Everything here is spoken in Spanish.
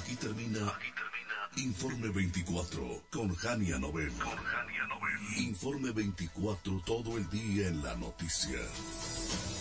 Aquí termina Informe 24 con Jania Nobel. Informe 24, todo el día en la noticia.